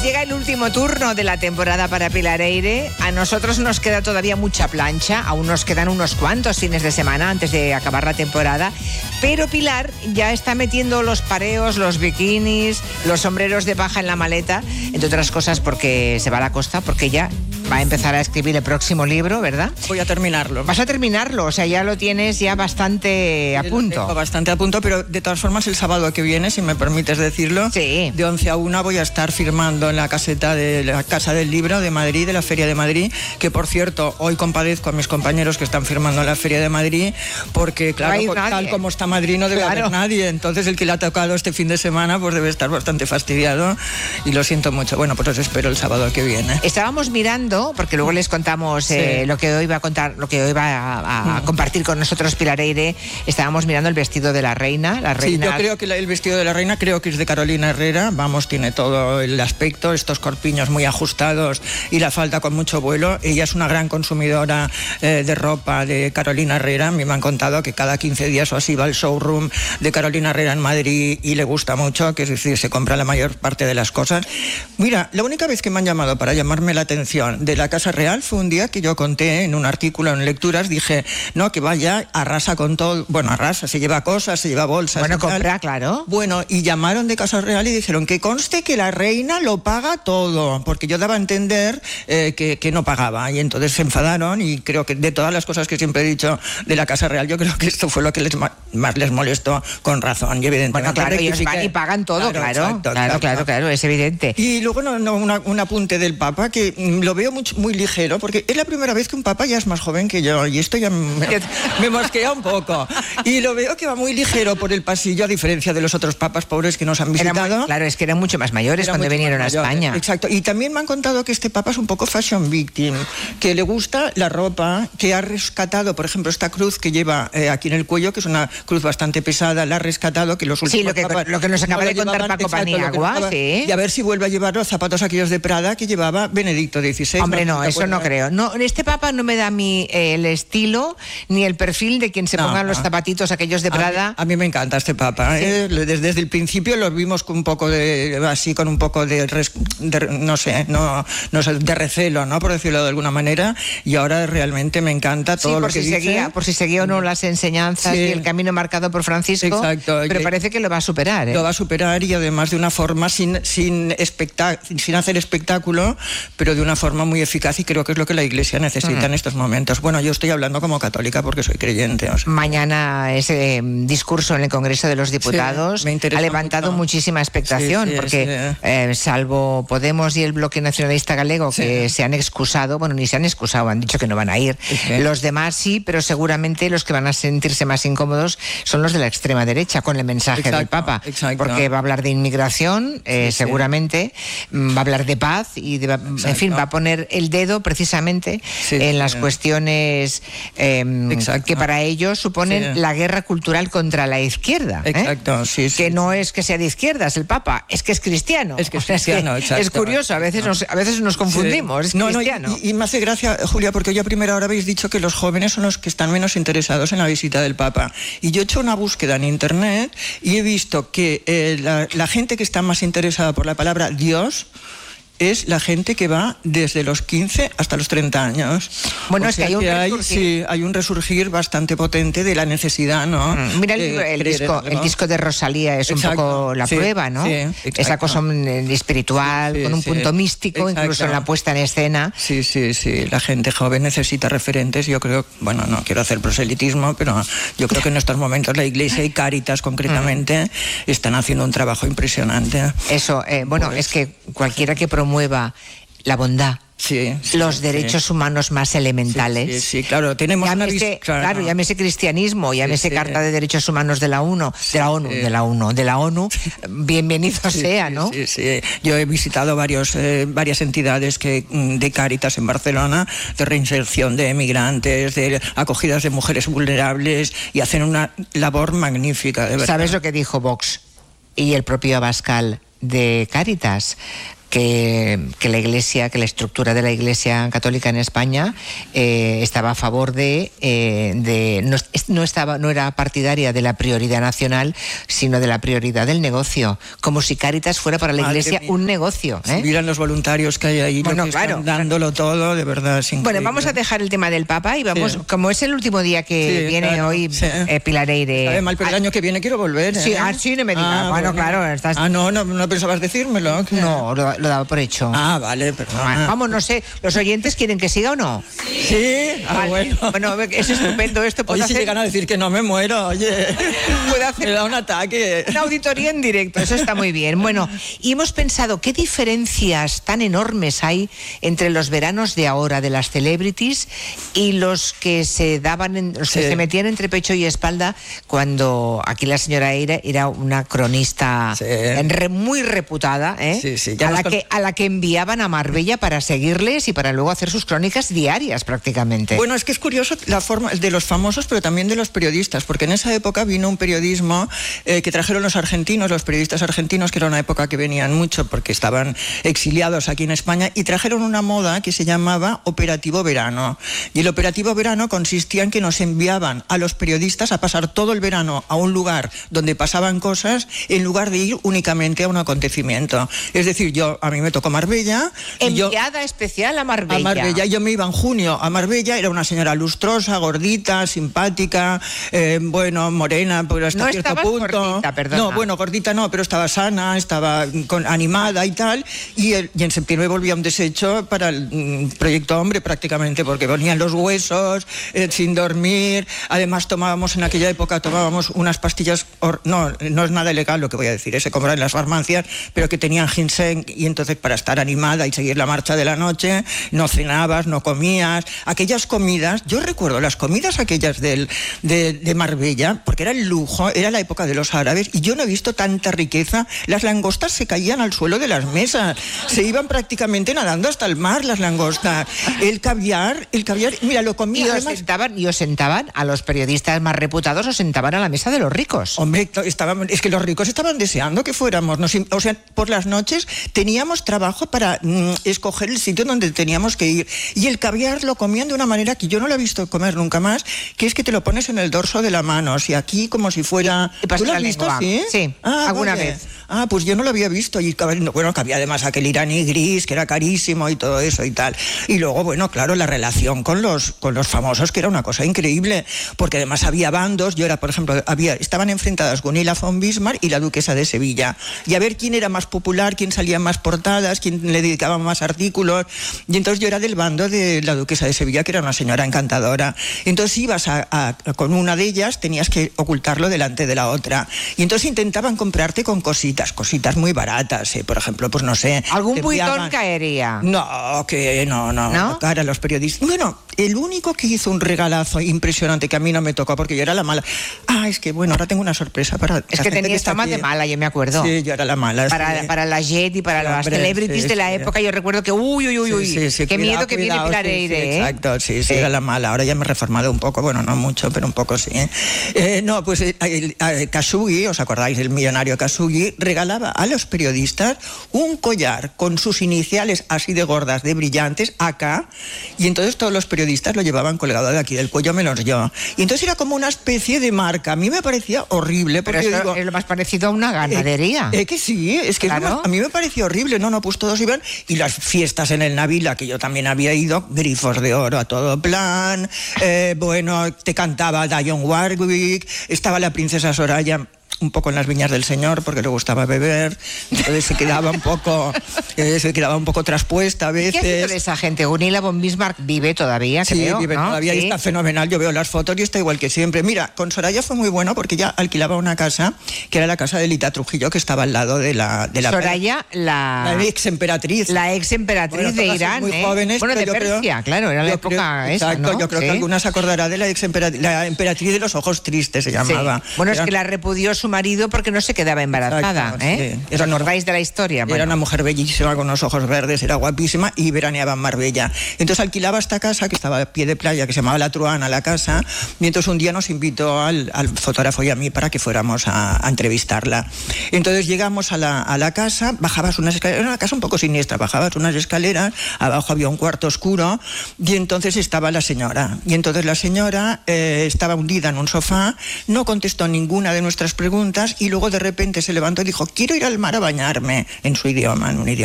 llega el último turno de la temporada para Pilar Eyre. A nosotros nos queda todavía mucha plancha, aún nos quedan unos cuantos fines de semana antes de acabar la temporada, pero Pilar ya está metiendo los pareos, los bikinis, los sombreros de paja en la maleta, entre otras cosas porque se va a la costa, porque ya va a empezar a escribir el próximo libro, ¿verdad? Voy a terminarlo. Vas a terminarlo, o sea, ya lo tienes ya bastante a punto. Bastante a punto, pero de todas formas el sábado que viene, si me permites decirlo, sí, de 11 a 1 voy a estar firmando en la caseta de la Casa del Libro de Madrid, de la Feria de Madrid, que por cierto, hoy compadezco a mis compañeros que están firmando en la Feria de Madrid, porque claro, no tal como está Madrid no debe haber nadie, entonces el que le ha tocado este fin de semana pues debe estar bastante fastidiado y lo siento mucho. Bueno, pues os espero el sábado que viene. Estábamos mirando, porque luego les contamos lo que hoy va a contar, lo que hoy va a compartir con nosotros Pilar Eyre. Estábamos mirando el vestido de la reina. Sí, yo creo que el vestido de la reina creo que es de Carolina Herrera, vamos, tiene todo el aspecto, estos corpiños muy ajustados y la falda con mucho vuelo. Ella es una gran consumidora de ropa de Carolina Herrera. A mí me han contado que cada 15 días o así va al showroom de Carolina Herrera en Madrid y le gusta mucho, que es decir, se compra la mayor parte de las cosas. Mira, la única vez que me han llamado para llamarme la atención de la Casa Real fue un día que yo conté en un artículo en Lecturas, dije, no, que vaya, arrasa con todo, bueno, arrasa, se lleva cosas, se lleva bolsas. Bueno, compra, claro. Bueno, y llamaron de Casa Real y dijeron que conste que la reina lo paga todo, porque yo daba a entender que no pagaba, y entonces se enfadaron, y creo que de todas las cosas que siempre he dicho de la Casa Real, yo creo que esto fue lo que más les molestó, con razón, y evidentemente. Bueno, claro, ellos van y pagan todo, claro, es evidente. Y luego un apunte del Papa, que lo veo muy ligero, porque es la primera vez que un Papa ya es más joven que yo, y esto ya me mosquea un poco. Y lo veo que va muy ligero por el pasillo, a diferencia de los otros papas pobres que nos han visitado. Claro, es que eran mucho más mayores cuando vinieron a España. Exacto. Y también me han contado que este papa es un poco fashion victim, que le gusta la ropa, que ha rescatado, por ejemplo, esta cruz que lleva aquí en el cuello, que es una cruz bastante pesada, la ha rescatado, que los últimos papas lo que nos acaba de contar Paco Paniagua, sí. Y a ver si vuelve a llevar los zapatos aquellos de Prada que llevaba Benedicto XVI. Hombre, no, eso no creo. No, este papa no me da a mí el estilo ni el perfil de quien se pongan los zapatitos aquellos de Prada. A mí me encanta este papa. Sí. Desde el principio lo vimos con un poco de recelo, ¿no? Por decirlo de alguna manera, y ahora realmente me encanta todo lo que dice. Por si seguía o no las enseñanzas y el camino marcado por Francisco. Exacto. Pero parece que lo va a superar. Lo va a superar, y además de una forma sin hacer espectáculo, pero de una forma muy eficaz, y creo que es lo que la Iglesia necesita en estos momentos. Bueno, yo estoy hablando como católica porque soy creyente. O sea. Mañana ese discurso en el Congreso de los Diputados ha levantado muchísima expectación, porque salvo Podemos y el Bloque Nacionalista Galego, que se han excusado, bueno, ni se han excusado, han dicho que no van a ir. Los demás sí, pero seguramente los que van a sentirse más incómodos son los de la extrema derecha, con el mensaje del Papa. Porque va a hablar de inmigración, seguramente, va a hablar de paz y en fin, va a poner el dedo precisamente en las cuestiones que para ellos suponen la guerra cultural contra la izquierda. Que no es que sea de izquierdas el Papa, es que es cristiano. Es que es cristiano, es curioso, a veces nos confundimos. Es cristiano. Y me hace gracia, Julia, porque hoy a primera hora habéis dicho que los jóvenes son los que están menos interesados en la visita del Papa. Y yo he hecho una búsqueda en internet y he visto que la gente que está más interesada por la palabra Dios es la gente que va desde los 15 hasta los 30 años. Bueno, es que hay un resurgir bastante potente de la necesidad, ¿no? Mira el disco de Rosalía es un poco la prueba, ¿no? Esa cosa espiritual, con un punto místico, incluso en la puesta en escena. Sí. La gente joven necesita referentes. Yo creo, bueno, no quiero hacer proselitismo, pero yo creo que en estos momentos la Iglesia y Cáritas concretamente están haciendo un trabajo impresionante. Eso, es que cualquiera que promueva la bondad, los derechos humanos más elementales. Sí, claro, tenemos llámese cristianismo, llámese Carta de Derechos Humanos de la ONU, bienvenido sea, ¿no? Sí. Yo he visitado varias entidades de Cáritas en Barcelona, de reinserción de emigrantes, de acogidas de mujeres vulnerables, y hacen una labor magnífica, de verdad. ¿Sabes lo que dijo Vox y el propio Abascal de Cáritas? que la Iglesia, que la estructura de la Iglesia católica en España estaba a favor no era partidaria de la prioridad nacional, sino de la prioridad del negocio, como si Cáritas fuera para la Iglesia un negocio. Si vieran los voluntarios que hay ahí, claro, dándolo todo, de verdad. Bueno, vamos a dejar el tema del Papa y vamos, como es el último día que viene hoy, Pilar Eyre. Sabe mal, pero el año que viene quiero volver. Sí, no me digas. Bueno, claro. No pensabas decírmelo. No, lo daba por hecho. Vale, pero vamos, no sé, ¿los oyentes quieren que siga o no? Sí, vale. Bueno, es estupendo esto. Oye, si llegan a decir que no me muero, oye, me da un ataque. Una auditoría en directo, eso está muy bien. Bueno, y hemos pensado, ¿qué diferencias tan enormes hay entre los veranos de ahora de las celebrities y los que se daban, que se metían entre pecho y espalda cuando aquí la señora Eyre era una cronista muy reputada, a la que enviaban a Marbella para seguirles y para luego hacer sus crónicas diarias prácticamente? Bueno, es que es curioso la forma de los famosos, pero también de los periodistas, porque en esa época vino un periodismo que trajeron los periodistas argentinos, que era una época que venían mucho porque estaban exiliados aquí en España, y trajeron una moda que se llamaba Operativo Verano. Y el Operativo Verano consistía en que nos enviaban a los periodistas a pasar todo el verano a un lugar donde pasaban cosas, en lugar de ir únicamente a un acontecimiento. Es decir, a mí me tocó Marbella. Enviada especial a Marbella. A Marbella. Yo me iba en junio a Marbella, era una señora lustrosa, gordita, simpática, morena, pero hasta cierto punto. Gordita, perdona. No, gordita no, pero estaba sana, estaba animada y tal. Y en septiembre volvía un desecho para el Proyecto Hombre prácticamente, porque ponían los huesos, sin dormir. Además en aquella época tomábamos unas pastillas, no es nada ilegal lo que voy a decir, se compraban en las farmacias, pero que tenían ginseng, y entonces para estar animada y seguir la marcha de la noche, no cenabas, no comías. Aquellas comidas, yo recuerdo las comidas aquellas de Marbella, porque era el lujo, era la época de los árabes, y yo no he visto tanta riqueza. Las langostas se caían al suelo de las mesas, se iban prácticamente nadando hasta el mar las langostas. El caviar, mira, lo comía. Y os sentaban a los periodistas más reputados, os sentaban a la mesa de los ricos. Hombre, es que los ricos estaban deseando que fuéramos. Por las noches teníamos trabajo para escoger el sitio donde teníamos que ir. Y el caviar lo comían de una manera que yo no lo he visto comer nunca más, que es que te lo pones en el dorso de la mano, o sea, aquí como si fuera... ¿Tú lo has visto? Sí, alguna vez. Pues yo no lo había visto. Y cabía además aquel iraní gris, que era carísimo y todo eso y tal. Y luego, claro, la relación con los famosos, que era una cosa increíble, porque además había bandos. Yo era, por ejemplo, estaban enfrentadas Gunilla von Bismarck y la duquesa de Sevilla. Y a ver quién era más popular, quién salía en más portadas, quién le dedicaba más artículos. Y entonces yo era del bando de la duquesa de Sevilla, que era una señora encantadora. Entonces ibas con una de ellas, tenías que ocultarlo delante de la otra. Y entonces intentaban comprarte con cositas muy baratas, por ejemplo, pues no sé. ¿Algún buitón caería? No, cara, los periodistas. El único que hizo un regalazo impresionante, que a mí no me tocó porque yo era la mala. Es que ahora tengo una sorpresa para... Es que tenías fama de mala, yo me acuerdo. Sí, yo era la mala. Para la Jet y para las celebrities de la época, yo recuerdo que qué miedo que viene Pilar Eyre. Exacto, sí, era la mala. Ahora ya me he reformado un poco, no mucho, pero un poco sí. Khashoggi, ¿os acordáis? El millonario Khashoggi regalaba a los periodistas un collar con sus iniciales así de gordas, de brillantes, acá, y entonces todos los periodistas lo llevaban colgado de aquí del cuello menos yo. Y entonces era como una especie de marca. A mí me parecía horrible. Pero esto es lo más parecido a una ganadería. Que sí, es que claro. A mí me parecía horrible. Pues todos iban. Y las fiestas en el Navila, que yo también había ido, grifos de oro a todo plan. Te cantaba Dionne Warwick, estaba la princesa Soraya un poco en las viñas del señor porque le gustaba beber, entonces se quedaba un poco traspuesta a veces. ¿Qué hace esa gente? Gunilla von Bismarck vive todavía, creo. Sí, vive todavía y está fenomenal. Yo veo las fotos y está igual que siempre. Mira, con Soraya fue muy bueno porque ella alquilaba una casa que era la casa de Lita Trujillo, que estaba al lado de la Soraya, la ex emperatriz. La ex emperatriz de Irán, muy jóvenes, de Persia, claro, era la época esa, exacto, ¿no? Yo creo que alguna se acordará de la emperatriz de los ojos tristes, se llamaba. Sí. Es que la repudió su su marido porque no se quedaba embarazada. Exacto, ¿Os acordáis de la historia? Era una mujer bellísima con unos ojos verdes, era guapísima y veraneaba en Marbella. Entonces alquilaba esta casa que estaba a pie de playa, que se llamaba La Truana, la casa, y entonces un día nos invitó al fotógrafo y a mí para que fuéramos a entrevistarla. Entonces llegamos a la casa, bajabas unas escaleras, era una casa un poco siniestra, bajabas unas escaleras, abajo había un cuarto oscuro y entonces estaba la señora. Y entonces la señora estaba hundida en un sofá, no contestó ninguna de nuestras preguntas y luego de repente se levantó y dijo: quiero ir al mar a bañarme, en su idioma, en un idioma